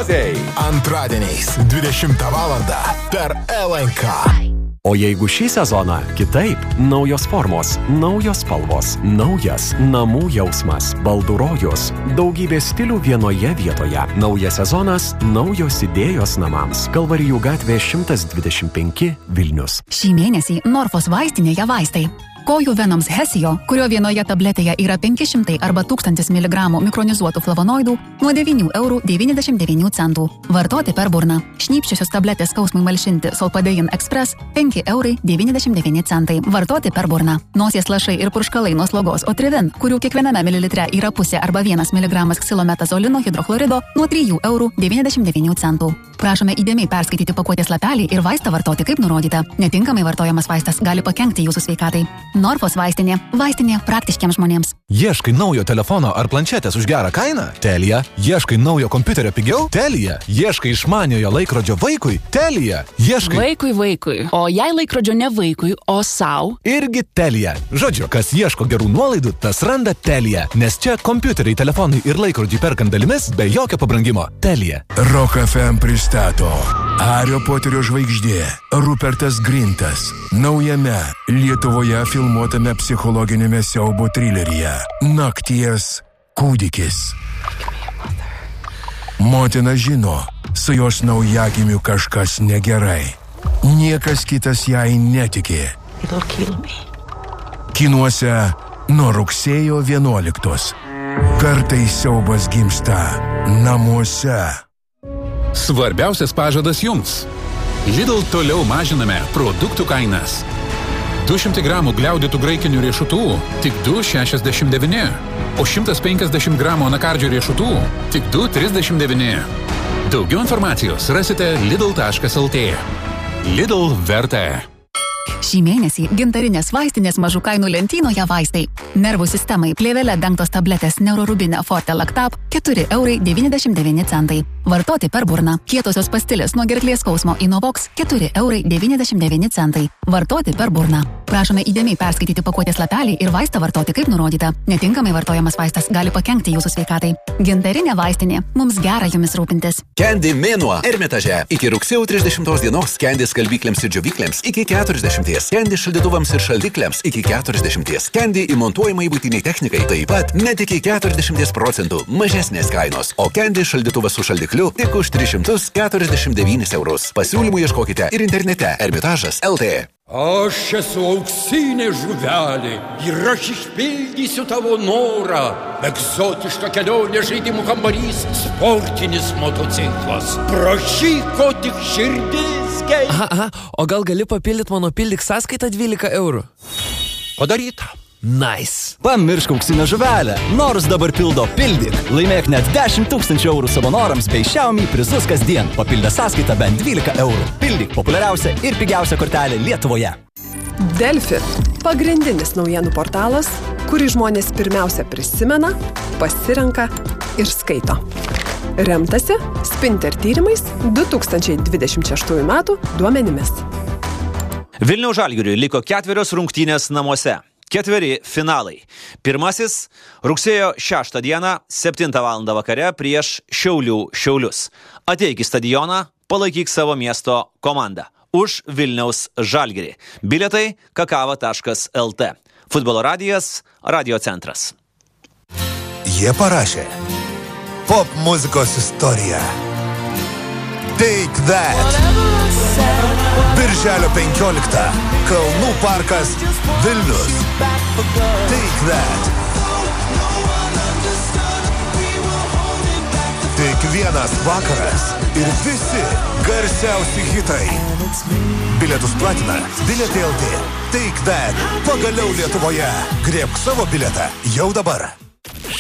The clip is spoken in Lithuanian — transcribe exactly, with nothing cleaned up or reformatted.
prognozei. Antradieniais dvidešimtą valandą per L N K. O jeigu šį sezoną kitaip, naujos formos, naujos spalvos, naujas namų jausmas, baldų rojus, daugybė stilių vienoje vietoje, naujas sezonas, naujos idėjos namams. Kalvarijų gatvė šimtas dvidešimt penki Vilnius. Šį mėnesį Norfos vaistinėje vaistai. Kojų venoms Hesio, kurio vienoje tabletėje yra penki šimtai arba tūkstantis miligramų mikronizuotų flavonoidų, nuo devynių eurų devyniasdešimt devynių centų. Vartoti per burną. Šnypščiosios tabletės skausmui malšinti Solpadein Express penki eurai devyniasdešimt devyni centai. Vartoti per burną. Nosies lašai ir purškalai nuo slogos Otrivin, kurių kiekviename mililitre yra pusė arba vienas miligramas ksilometazolino hidrochlorido, nuo trijų eurų devyniasdešimt devynių centų. Prašome įdėmiai perskaityti pakuotės lapelį ir vaistą vartoti kaip nurodyta. Netinkamai vartojamas vaistas gali pakenkti jūsų sveikatai. Norfos vaistinė. Vaistinė praktiškiams žmonėms. Ieškai naujo telefono ar planšetės už gerą kainą? Telia. Ieškai naujo kompiuterio pigiau? Telia. Ieškai išmaniojo laikrodžio vaikui? Telia. Ieškai... Vaikui vaikui. O jei laikrodžio ne vaikui, o sau? Irgi Telia. Žodžiu, kas ieško gerų nuolaidų, tas randa Telia. Nes čia kompiuteriai, telefonai ir laikrodžiai perkant dalimis be jokio pabrangimo. Telia. Rock F M pristato Hario Poterio žvaigždė Rupertas Grintas naujame Lietuvoje filmuotame psichologinėme siaubo trileryje Nakties kūdikis. Motina žino, su jos naujagimiu kažkas negerai. Niekas kitas jai netiki. Kinuose nuo rugsėjo vienuoliktos. Kartais siaubas gimsta namuose. Svarbiausias pažadas jums. Lidl toliau mažiname produktų kainas. du šimtai gramų gliaudytų graikinių riešutų tik du šešiasdešimt devyni, o šimtas penkiasdešimt gramų anakardžio riešutų tik du trisdešimt devyni. Daugiau informacijos rasite lidl taškas el tė. Lidl verta. Šį mėnesį gintarinės vaistinės mažų kainų lentynoje vaistai. Nervų sistemai plėvele dengtos tabletės Neurorubine Forte Lactab keturi eurai devyniasdešimt devyni centai. Vartoti per burną. Kietosios pastilės nuo gerklės skausmo Inovox keturi eurai devyniasdešimt devyni centai. Vartoti per burną. Prašome įdėmiai perskaityti pakuotės lapelį ir vaistą vartoti kaip nurodyta. Netinkamai vartojamas vaistas gali pakenkti jūsų sveikatai. Gintarinė vaistinė. Mums gera jumis rūpintis. Candy mėnuo Ermitaže. Iki rugsėjo trisdešimtos dienos Candy skalbyklėms ir džiovyklėms iki keturiasdešimties. Candy šaldytuvams ir šaldikliams iki keturiasdešimties. Candy įmontuojamai būtiniai technikai taip pat net iki keturiasdešimt procentų mažesnės kainos. O Candy šaldytuvas su šaldikliu tik už tris šimtus keturiasdešimt devynis eurus. Pasiūlymų ieškokite ir internete ermitažas taškas el tė. Aš esu auksinė žuvelė ir aš išpildysiu tavo norą. Egzotiška kelionė, žaidimų kambarys, sportinis motociklas. Prašyk, ko tik širdis geidžia. Aha, aha, o gal gali papildyti mano pildyk sąskaitą dvylika eurų? Padaryta. Nice. Pamiršk auksinę žuvelę. Nors dabar pildo pildyk. Laimėk net dešimt tūkstančių eurų savanoriams bei Xiaomi prizus kasdien. Papildę sąskaitą bent dvylika eurų. Pildyk populiariausia ir pigiausia kortelė Lietuvoje. Delfi. Pagrindinis naujienų portalas, kurį žmonės pirmiausia prisimena, pasirenka ir skaito. Remtasi Spinter tyrimais du tūkstančiai dvidešimt šeštųjų metų duomenimis. Vilniaus Žalgiriui liko ketverios rungtynės namuose. Ketveri finalai. Pirmasis rugsėjo šeštą dieną, septintą valandą vakare prieš Šiaulių Šiaulius. Ateik į stadioną, palaikyk savo miesto komandą. Už Vilniaus Žalgirį. Bilietai kakava taškas el tė. Futbolo radijas, radio centras. Jie parašė pop muzikos istoriją. Take That. Birželio penkioliktą. Kalnų parkas Vilnius. Take That. Tik vienas vakaras ir visi garsiausi hitai. Bilietus platina Bilietai el tė. Take That. Pagaliau Lietuvoje. Griebk savo bilietą jau dabar.